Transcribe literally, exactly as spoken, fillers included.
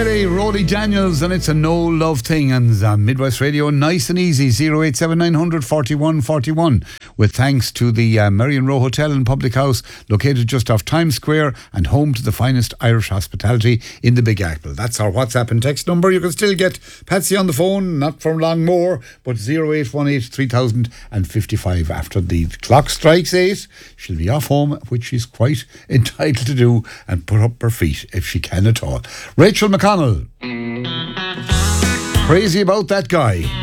Friday, Roddy Daniels, and it's a no love thing. And uh, Midwest Radio, nice and easy, zero eight seven nine hundred forty-one forty-one. With thanks to the uh, Marion Row Hotel and Public House, located just off Times Square and home to the finest Irish hospitality in the Big Apple. That's our WhatsApp and text number. You can still get Patsy on the phone, not for long more, but zero eight one eight three thousand fifty-five. After the clock strikes eight, she'll be off home, which she's quite entitled to do, and put up her feet if she can at all. Rachel McConnell. Crazy about that guy.